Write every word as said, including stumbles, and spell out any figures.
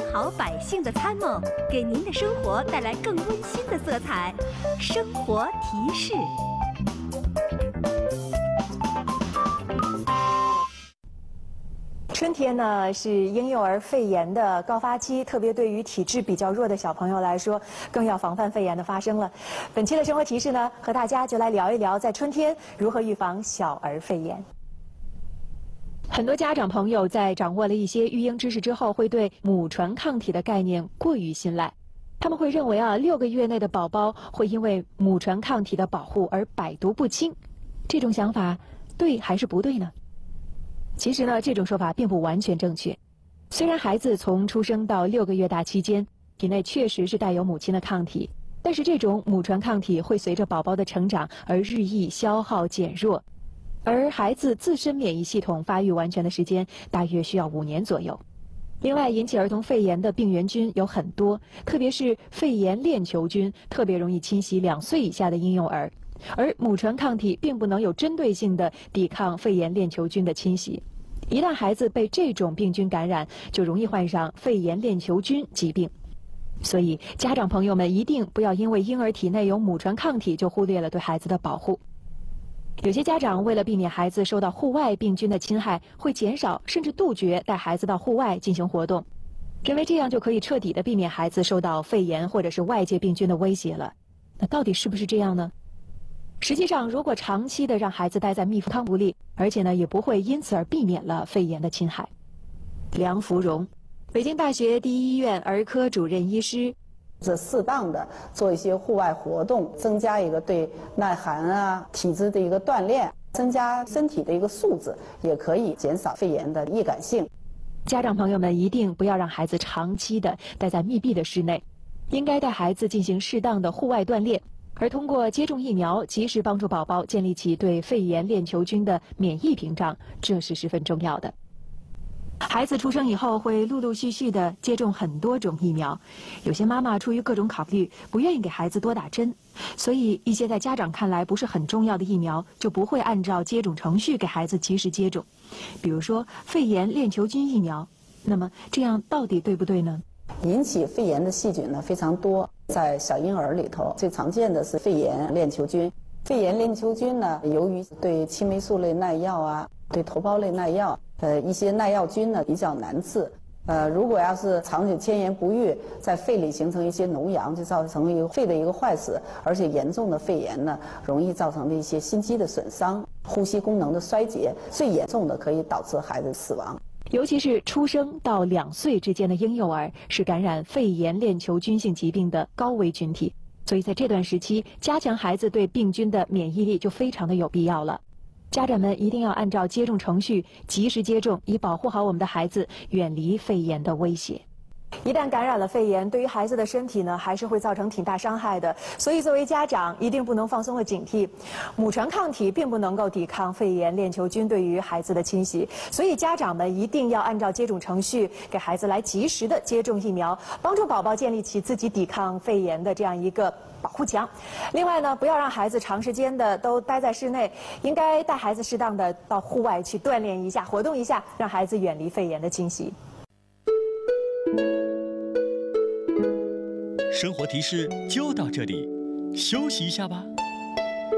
好百姓的参谋，给您的生活带来更温馨的色彩。生活提示。 春天呢是婴幼儿肺炎的高发期，特别对于体质比较弱的小朋友来说，更要防范肺炎的发生了。本期的生活提示呢，和大家就来聊一聊在春天如何预防小儿肺炎。很多家长朋友在掌握了一些育婴知识之后，会对母传抗体的概念过于信赖。他们会认为啊，六个月内的宝宝会因为母传抗体的保护而百毒不侵。这种想法对还是不对呢？其实呢，这种说法并不完全正确。虽然孩子从出生到六个月大期间，体内确实是带有母亲的抗体，但是这种母传抗体会随着宝宝的成长而日益消耗减弱，而孩子自身免疫系统发育完全的时间大约需要五年左右。另外，引起儿童肺炎的病原菌有很多，特别是肺炎链球菌特别容易侵袭两岁以下的婴幼儿，而母传抗体并不能有针对性的抵抗肺炎链球菌的侵袭。一旦孩子被这种病菌感染，就容易患上肺炎链球菌疾病。所以，家长朋友们一定不要因为婴儿体内有母传抗体就忽略了对孩子的保护。有些家长为了避免孩子受到户外病菌的侵害，会减少甚至杜绝带孩子到户外进行活动，认为这样就可以彻底的避免孩子受到肺炎或者是外界病菌的威胁了。那到底是不是这样呢？实际上，如果长期的让孩子待在密封屋里，而且呢也不会因此而避免了肺炎的侵害。梁福荣，北京大学第一医院儿科主任医师。 是适当的做一些户外活动，增加一个对耐寒啊、体质的一个锻炼，增加身体的一个素质，也可以减少肺炎的易感性。 家长朋友们一定不要让孩子长期的待在密闭的室内，应该带孩子进行适当的户外锻炼，而通过接种疫苗，及时帮助宝宝建立起对肺炎链球菌的免疫屏障，这是十分重要的。孩子出生以后会陆陆续续的接种很多种疫苗，有些妈妈出于各种考虑，不愿意给孩子多打针，所以一些在家长看来不是很重要的疫苗，就不会按照接种程序给孩子及时接种。比如说肺炎链球菌疫苗，那么这样到底对不对呢？ 引起肺炎的细菌呢非常多，在小婴儿里头最常见的是肺炎链球菌。肺炎链球菌呢，由于对青霉素类耐药啊，对头孢类耐药，呃，一些耐药菌呢比较难治。呃，如果要是长久迁延不愈，在肺里形成一些脓疡，就造成一个肺的一个坏死，而且严重的肺炎呢，容易造成的一些心肌的损伤、呼吸功能的衰竭，最严重的可以导致孩子死亡。 尤其是出生到两岁之间的婴幼儿，是感染肺炎链球菌性疾病的高危群体。所以在这段时期，加强孩子对病菌的免疫力就非常的有必要了。家长们一定要按照接种程序及时接种，以保护好我们的孩子，远离肺炎的威胁。一旦感染了肺炎，对于孩子的身体呢，还是会造成挺大伤害的。所以作为家长，一定不能放松了警惕。母传抗体并不能够抵抗肺炎链球菌对于孩子的侵袭，所以家长们一定要按照接种程序，给孩子来及时的接种疫苗，帮助宝宝建立起自己抵抗肺炎的这样一个保护墙。另外呢，不要让孩子长时间的都待在室内，应该带孩子适当的到户外去锻炼一下、活动一下，让孩子远离肺炎的侵袭。 生活提示就到这里，休息一下吧。